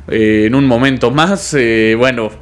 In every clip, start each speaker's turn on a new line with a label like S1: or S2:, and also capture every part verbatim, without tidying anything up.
S1: eh, en un momento más. Eh, bueno,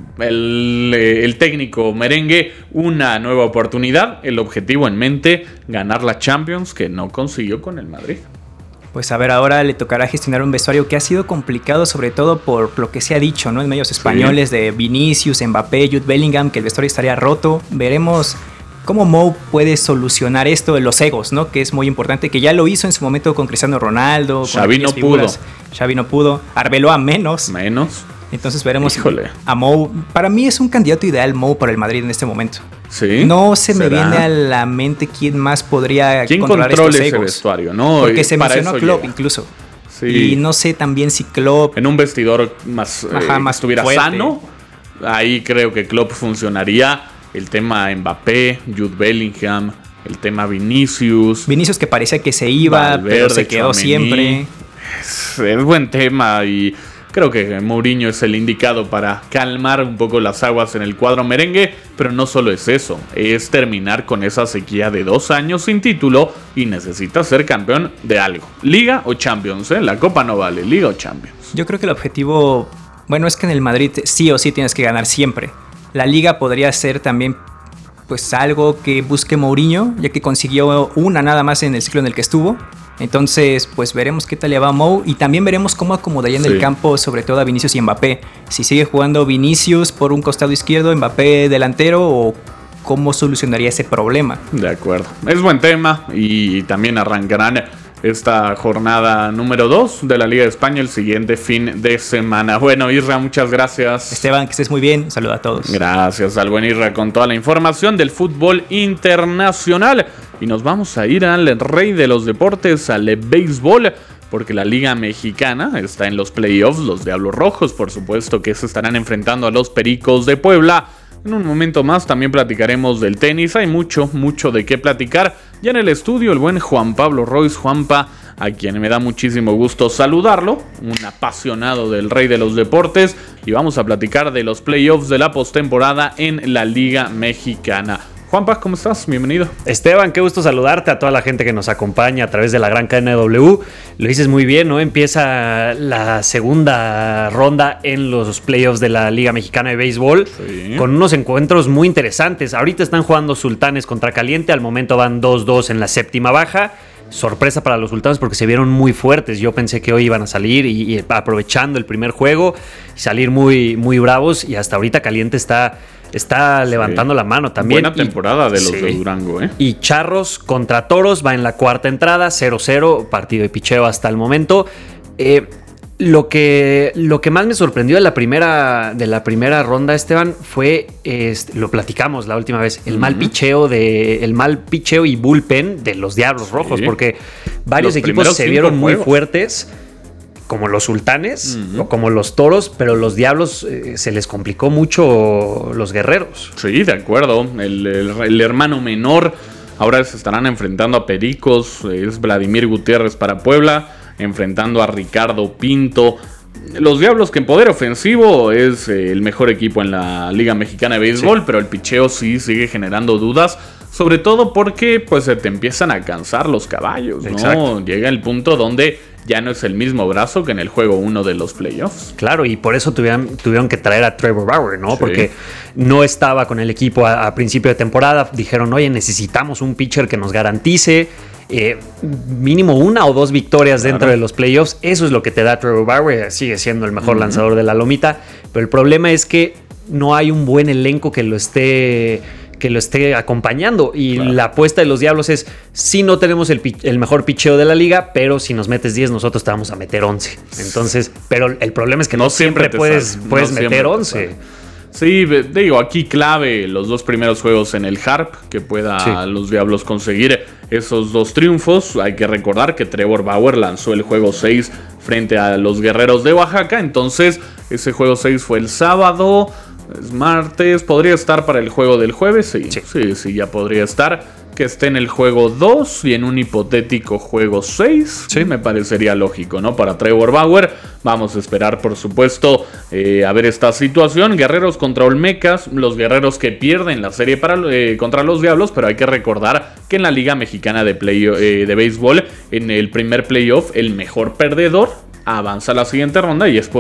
S1: el, eh, el técnico merengue, una nueva oportunidad, el objetivo en mente, ganar la Champions, que no consiguió con el Madrid.
S2: Pues a ver, ahora le tocará gestionar un vestuario que ha sido complicado, sobre todo por lo que se ha dicho, ¿no? En medios españoles, sí, de Vinicius, Mbappé, Jude Bellingham, que el vestuario estaría roto. Veremos cómo Mou puede solucionar esto de los egos, ¿no? Que es muy importante, que ya lo hizo en su momento con Cristiano Ronaldo.
S1: Xavi no pudo.
S2: Xavi no pudo. Arbeloa menos.
S1: Menos.
S2: Entonces veremos.
S1: Híjole.
S2: A Mou. Para mí es un candidato ideal Mou para el Madrid en este momento.
S1: Sí.
S2: No se me
S1: ¿será?
S2: viene a la mente quién más podría
S1: ¿Quién
S2: controlar
S1: controla
S2: estos
S1: ese
S2: egos.
S1: vestuario, ¿no?
S2: Porque se
S1: para
S2: mencionó
S1: eso
S2: Klopp
S1: llega.
S2: incluso.
S1: Sí.
S2: Y no sé también si Klopp
S1: en un vestidor más,
S2: Ajá,
S1: eh,
S2: más
S1: estuviera
S2: fuerte.
S1: sano, ahí creo que Klopp funcionaría. El tema Mbappé, Jude Bellingham, el tema Vinicius.
S2: Vinicius que parecía que se iba,
S1: Valverde,
S2: pero se quedó
S1: Tchouaméni.
S2: siempre.
S1: Es, es buen tema y creo que Mourinho es el indicado para calmar un poco las aguas en el cuadro merengue, pero no solo es eso, es terminar con esa sequía de dos años sin título y necesita ser campeón de algo. Liga o Champions, ¿eh? La Copa no vale, Liga o Champions.
S2: Yo creo que el objetivo, bueno, es que en el Madrid sí o sí tienes que ganar siempre. La Liga podría ser también pues algo que busque Mourinho, ya que consiguió una nada más en el ciclo en el que estuvo. Entonces, pues veremos qué tal le va a Mou y también veremos cómo acomodaría en sí. el campo, sobre todo a Vinicius y Mbappé. Si sigue jugando Vinicius por un costado izquierdo, Mbappé delantero, o cómo solucionaría ese problema.
S1: De acuerdo, es buen tema y también arrancarán esta jornada número dos de la Liga de España el siguiente fin de semana. Bueno, Isra, muchas gracias.
S2: Esteban, que estés muy bien. Un saludo a todos.
S1: Gracias al buen Isra con toda la información del fútbol internacional. Y nos vamos a ir al rey de los deportes, al béisbol, porque la Liga Mexicana está en los playoffs. Los Diablos Rojos, por supuesto, que se estarán enfrentando a los Pericos de Puebla. En un momento más también platicaremos del tenis. Hay mucho, mucho de qué platicar. Ya en el estudio el buen Juan Pablo Royce, Juanpa, a quien me da muchísimo gusto saludarlo, un apasionado del rey de los deportes. Y vamos a platicar de los playoffs de la postemporada en la Liga Mexicana. Juanpa, ¿cómo estás? Bienvenido.
S3: Esteban, qué gusto saludarte, a toda la gente que nos acompaña a través de la gran cadena W. Lo dices muy bien, ¿no? Empieza la segunda ronda en los playoffs de la Liga Mexicana de Béisbol, sí, con unos encuentros muy interesantes. Ahorita están jugando Sultanes contra Caliente, al momento van dos dos en la séptima baja. Sorpresa para los Sultanes porque se vieron muy fuertes. Yo pensé que hoy iban a salir y, y aprovechando el primer juego, salir muy, muy bravos, y hasta ahorita Caliente está... Está levantando sí. la mano también.
S1: Buena temporada
S3: y,
S1: de los
S3: sí.
S1: de Durango, ¿eh?
S3: Y Charros contra Toros va en la cuarta entrada, cero cero, partido de picheo hasta el momento. Eh, lo, que, lo que más me sorprendió de la primera, de la primera ronda, Esteban, fue, este, lo platicamos la última vez, el uh-huh. mal picheo de, el mal picheo y bullpen de los Diablos sí. Rojos, porque varios los equipos se vieron muy juegos. fuertes, como los Sultanes uh-huh. o como los Toros, pero los Diablos eh, se les complicó mucho los Guerreros.
S1: Sí, de acuerdo. El, el, el hermano menor ahora se estarán enfrentando a Pericos. Es Vladimir Gutiérrez para Puebla, enfrentando a Ricardo Pinto. Los Diablos, que en poder ofensivo es eh, el mejor equipo en la Liga Mexicana de Béisbol, sí. pero el picheo sí sigue generando dudas. Sobre todo porque pues se te empiezan a cansar los caballos, ¿no? Exacto. Llega el punto donde ya no es el mismo brazo que en el juego uno de los playoffs.
S3: Claro, y por eso tuvieron, tuvieron que traer a Trevor Bauer, ¿no? Sí. Porque no estaba con el equipo a, a principio de temporada. Dijeron, oye, necesitamos un pitcher que nos garantice eh, mínimo una o dos victorias claro. dentro de los playoffs. Eso es lo que te da Trevor Bauer. Sigue siendo el mejor uh-huh. lanzador de la lomita. Pero el problema es que no hay un buen elenco que lo esté... que lo esté acompañando, y claro. la apuesta de los Diablos es, si no tenemos el, el mejor picheo de la liga, pero si nos metes diez, nosotros te vamos a meter once. Entonces, pero el problema es que no, no siempre, siempre puedes, puedes no meter once.
S1: Sí, digo, aquí clave los dos primeros juegos en el Harp, que pueda sí. los Diablos conseguir esos dos triunfos. Hay que recordar que Trevor Bauer lanzó el juego seis frente a los Guerreros de Oaxaca, entonces ese juego seis fue el sábado. Es martes, podría estar para el juego del jueves, sí, sí, sí, sí, ya podría estar. Que esté en el juego dos y en un hipotético juego seis, sí. me parecería lógico, ¿no? Para Trevor Bauer, vamos a esperar, por supuesto, eh, a ver esta situación. Guerreros contra Olmecas, los Guerreros que pierden la serie para, eh, contra los Diablos, pero hay que recordar que en la Liga Mexicana de, play, eh, de Béisbol, en el primer playoff, el mejor perdedor avanza a la siguiente ronda y es por